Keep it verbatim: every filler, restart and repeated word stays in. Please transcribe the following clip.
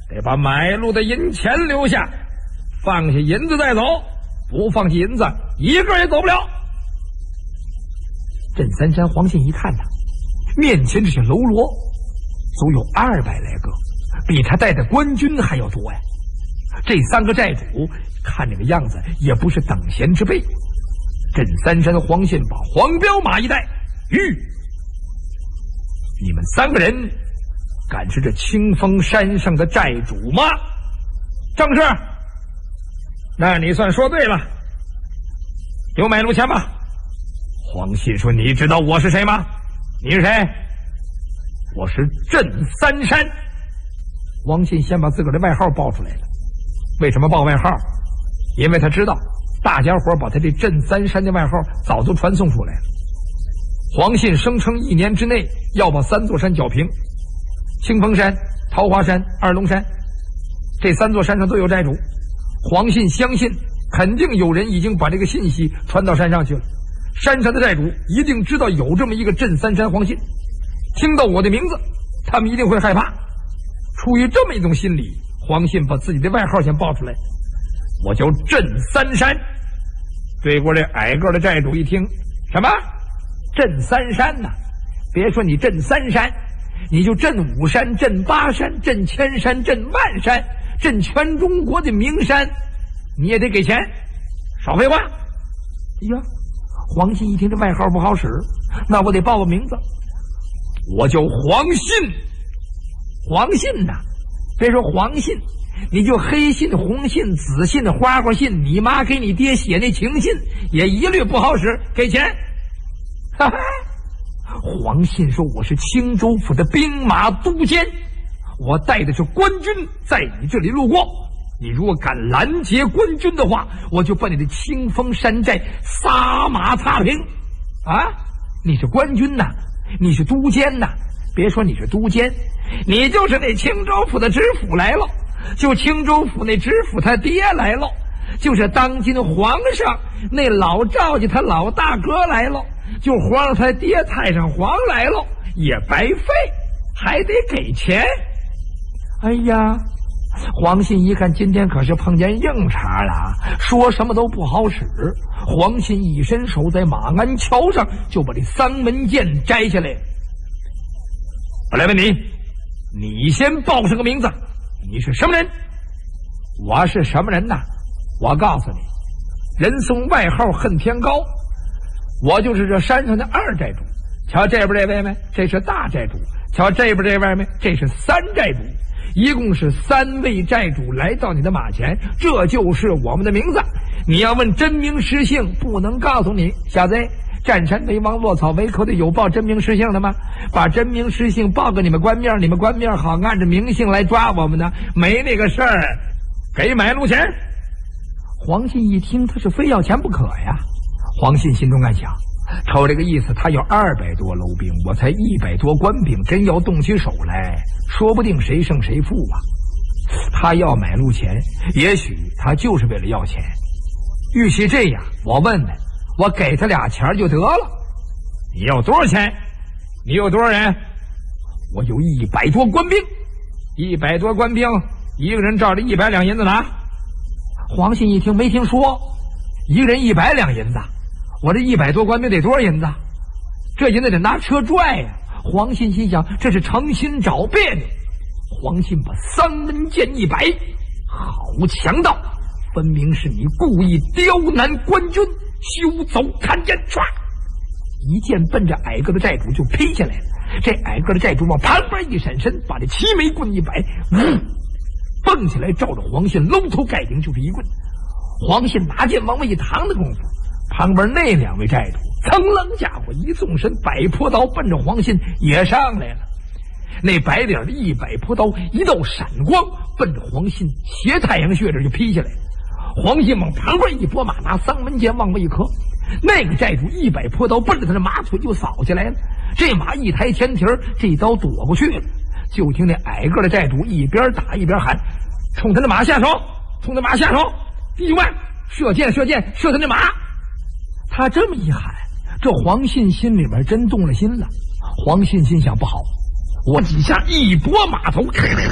得把买路的银钱留下，放下银子再走，不放下银子，一个也走不了。 镇三山黄信一看呐，面前这些喽啰足有二百来个，比他带的官军还要多呀。这三个寨主看这个样子也不是等闲之辈。镇三山黄信把黄标马一带，吁，你们三个人敢是这清风山上的寨主吗？ 正是。那你算说对了，给我买路钱吧。 黄信说：“你知道我是谁吗？ 你是谁？” 我是镇三山。黄信先把自个儿的外号报出来了。为什么报外号？因为他知道大家伙把他这镇三山的外号早都传送出来了。黄信声称一年之内要把三座山剿平，清风山、桃花山、二龙山，这三座山上都有寨主。黄信相信肯定有人已经把这个信息传到山上去了，山上的寨主一定知道有这么一个镇三山黄信，听到我的名字他们一定会害怕。出于这么一种心理，黄信把自己的外号先报出来，我叫镇三山。 对过这矮个的寨主一听，什么镇三山呐、啊？别说你镇三山，你就镇五山、镇八山、镇千山、镇万山，镇全中国的名山，你也得给钱。 少废话。 呀，黄信一听这外号不好使，那我得报个名字，我叫黄信。黄信呐、啊，别说黄信，你就黑信、红信、紫信、花花信，你妈给你爹写那情信也一律不好使，给钱。哈哈，黄信说：“我是青州府的兵马都监，我带的是官军在你这里路过，你如果敢拦截官军的话，我就把你的清风山寨撒马踏平。啊，你是官军呐，你是都监呐，别说你是都监，你就是那青州府的知府来了，就青州府那知府他爹来了，就是当今皇上那老赵家他老大哥来了，就皇上他爹太上皇来了，也白费，还得给钱。哎呀，黄信一看今天可是碰见硬茬了，说什么都不好使。黄信一伸手在马鞍桥上就把这丧门剑摘下来。我来问你，你先报上个名字，你是什么人？我是什么人呐？我告诉你，人送外号恨天高，我就是这山上的二寨主。瞧这边这位没？这是大寨主。瞧这边这位没？这是三寨主。一共是三位寨主来到你的马前，这就是我们的名字。你要问真名实姓，不能告诉你。小子，占山为王，落草为寇的有报真名实姓的吗？把真名实姓报给你们官面，你们官面好按着名姓来抓我们呢。没那个事儿，给买路钱。黄信一听他是非要钱不可呀。黄信心中暗想，瞅这个意思，他有二百多楼兵，我才一百多官兵，真要动起手来，说不定谁胜谁负啊。他要买路钱，也许他就是为了要钱。与其这样，我问问，我给他俩钱就得了。 你要多少钱？你有多少人？ 我有一百多官兵。 一百多官兵，一个人照着一百两银子拿。 黄信一听没听说，一个人一百两银子，我这一百多官兵得多少银子？这银子得拿车拽呀、啊！黄信心想，这是诚心找别扭。黄信把三门剑一摆，好强盗，分明是你故意刁难官军，休走看见！唰，一剑奔着矮个的寨主就劈下来了。这矮个的寨主往旁边一闪身，把这齐眉棍一摆，嗯，蹦起来，照着黄信搂头盖顶就是一棍。黄信拿剑往外一扛的功夫，旁边那两位寨主噌楞家伙一纵身，摆坡刀奔着黄信也上来了。那白脸的一摆坡刀，一道闪光，奔着黄信斜太阳穴这就劈下来。黄信往旁边一拨马，拿丧门剑往外一磕，那个寨主一摆坡刀，奔着他的马腿就扫下来了。这马一抬前蹄儿，这刀躲过去了。就听那矮个的寨主一边打一边喊：“冲他的马下手！冲他马下手！弟兄们，射箭射箭射他的马！”他这么一喊，这黄信心里面真动了心了。黄信心想，不好，我几下一拨马头，